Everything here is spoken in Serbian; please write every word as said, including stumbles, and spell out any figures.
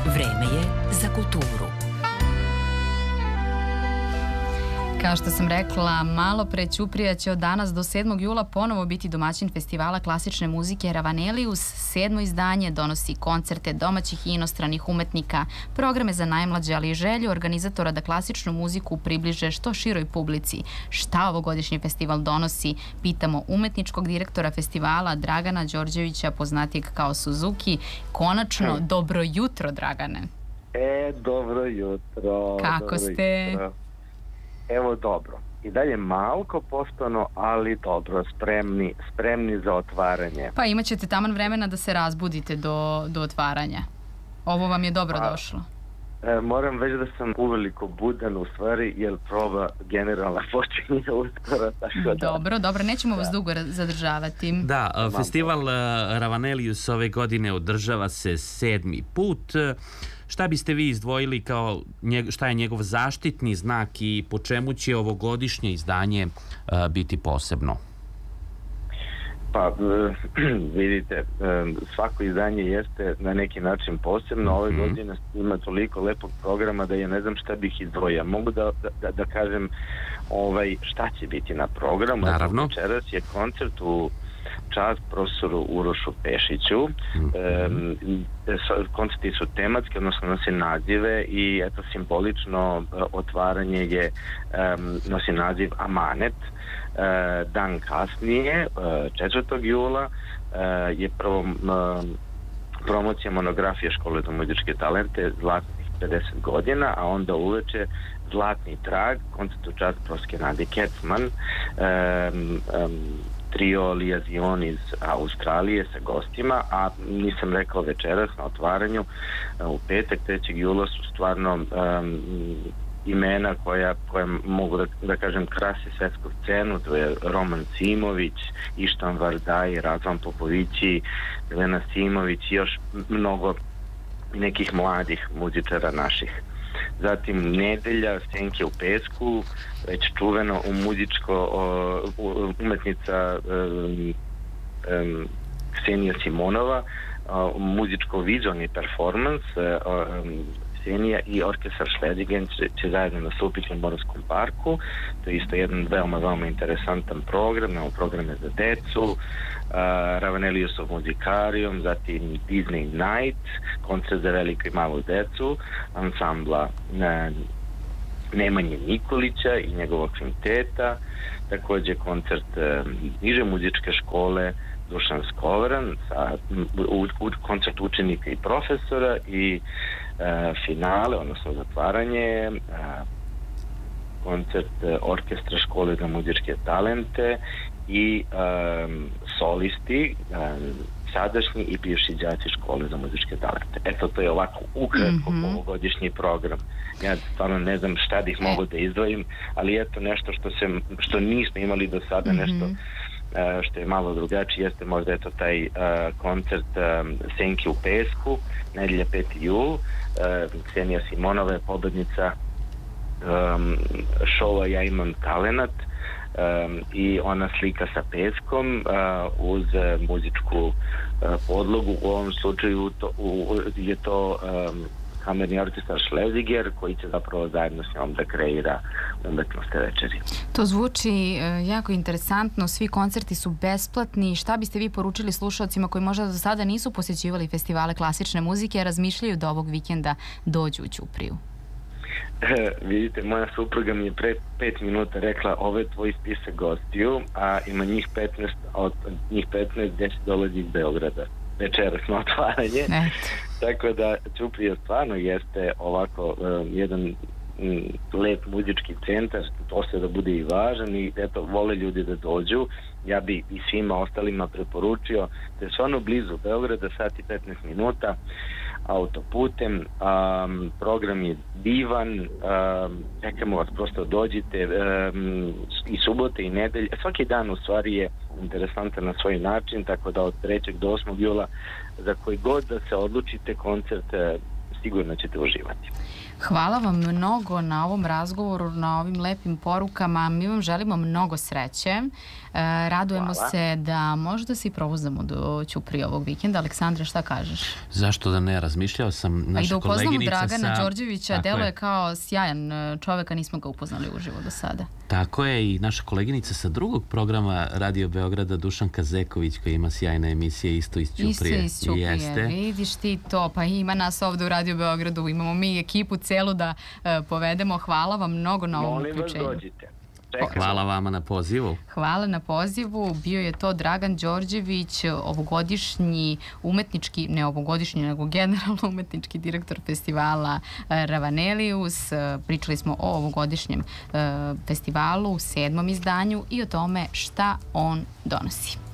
Vreme je za kulturu. Kao što sam rekla, malo pre, Ćuprija će od danas do sedmog jula ponovo biti domaćin festivala klasične muzike Ravanelius. Sedmo izdanje donosi koncerte domaćih i inostranih umetnika, programe za najmlađe, ali i želju organizatora da klasičnu muziku približe što široj publici. Šta ovogodišnji festival donosi? Pitamo umetničkog direktora festivala Dragana Đorđevića, poznatijeg kao Suzuki. Konačno, hmm. dobro jutro, Dragane. E, dobro jutro. Kako dobro ste? Jutro. Evo dobro, i dalje malko pospano, ali dobro, spremni, spremni za otvaranje. Pa imat ćete taman vremena da se razbudite do, do otvaranja. Ovo vam je dobro pa, došlo. E, moram već da sam uveliko budan u stvari, jer proba generalna počinje uskoro. Tako da, dobro, dobro, nećemo da. vas dugo zadržavati. Da, festival Ravanelius ove godine održava se sedmi put. Šta biste vi izdvojili kao njeg, šta je njegov zaštitni znak i po čemu će ovogodišnje izdanje uh, biti posebno? Pa, vidite, svako izdanje jeste na neki način posebno. Ove mm-hmm. godine ima toliko lepog programa da ja ne znam šta bih izdvojio. Mogu da, da, da kažem ovaj, šta će biti na programu. Naravno. Večeras je koncert u čast profesoru Urošu Pešiću. Mm-hmm. E, koncerti su tematski, odnosno nose nazive i eto simbolično otvaranje je um, nosi naziv Amanet. E, dan kasnije, četvrtog jula, e, je prvo um, promocija monografije Škole za muzičke talente zlatnih pedeset godina, a onda uveče Zlatni trag, koncert u čast profesorke Nade Kecman, um, um, trio Liazion iz Australije sa gostima, a nisam rekao večeras na otvaranju u petak trećeg jula su stvarno um, imena koja, koja mogu da, da kažem krasi svetsku scenu. To je Roman Simović, Ištan Vardaj, Razvan Popovići, Milena Simović i još mnogo nekih mladih muzičara naših. Zatim nedelja, Senke u pesku, već čuveno u muzičko o, umetnica um, um, Ksenija Simonova, um, muzičko-vizualni performans, um, Ksenija i orkestar Šledigen će, će zajedno nastupiti na Moravskom parku. To je isto jedan veoma, veoma interesantan program, imamo programe za decu, uh, Ravaneliusov muzikarijum, zatim Disney Night, koncert za veliku i malu decu, ansambla uh, Nemanje Nikolića i njegovog kvinteta, takođe koncert uh, niže muzičke škole Dušan Skovran, sa, u, u, koncert učenika i profesora i uh, finale, odnosno zatvaranje, uh, koncert uh, orkestra Škole za muzičke talente i um, solisti, um, sadašnji i bivši đaci Škole za muzičke talente. Eto, to je ovako ukratko mm-hmm. ovogodišnji program. Ja stvarno ne znam šta bih mogu da izdvojim, ali eto nešto što, se, što nismo imali do sada, mm-hmm. nešto Uh, što je malo drugačije, jeste možda eto taj uh, koncert um, Senke u pesku, nedelja peti jul. uh, Ksenija Simonova je pobednica um, šova Ja imam talenat um, i ona slika sa peskom uh, uz uh, muzičku uh, podlogu. U ovom slučaju to, u, je to um, kamerni orkestar Šleziger koji će zapravo zajedno s njom da kreira umetnost te večeri. To zvuči uh, jako interesantno, svi koncerti su besplatni. Šta biste vi poručili slušalcima koji možda do sada nisu posjećivali festivale klasične muzike, a razmišljaju da ovog vikenda dođu u Ćupriju? E, vidite, moja supruga mi je pre pet minuta rekla ovo je tvoj spisak gostiju, a ima njih petnaest, od njih petnaest gde će dolazi iz Beograda večeras na otvaranje. Eto. Tako da Ćuprija stvarno jeste ovako um, jedan um, lep muzički centar, to se da bude i važan i eto, vole ljudi da dođu. Ja bi i svima ostalima preporučio da je stvarno blizu Beograda, sat i petnaest minuta autoputem. Um, program je divan, um, čekamo vas, prosto dođite um, i subote i nedelje, svaki dan u stvari je interesantan na svoj način, tako da od trećeg do osmog jula za koji god da se odlučite koncert sigurno ćete uživati. Hvala vam mnogo na ovom razgovoru, na ovim lepim porukama. Mi vam želimo mnogo sreće. E, radujemo Hvala. se da možda se i provozamo do Ćuprije ovog vikenda. Aleksandre, šta kažeš? Zašto da ne? Razmišljao sam, A i naša da upoznamo koleginica Dragana sa... Đorđevića, Tako deluje je. kao sjajan čovek, a nismo ga upoznali uživo do sada. Tako je, i naša koleginica sa drugog programa Radio Beograda, Dušanka Zeković, koja ima sjajne emisije isto iz Ćuprije. Isto iz Ćuprije, Jeste. vidiš ti to, pa ima nas ovde u Radio Beogradu, imamo mi ekipu celu da e, povedemo. Hvala vam mnogo na ovom Molim vas, uključenju. dođite. Čekam. Hvala vama na pozivu. Hvala na pozivu. Bio je to Dragan Đorđević, ovogodišnji umetnički, ne ovogodišnji, nego generalno umetnički direktor festivala e, Ravanelius. E, Pričali smo o ovogodišnjem e, festivalu u sedmom izdanju i o tome šta on donosi.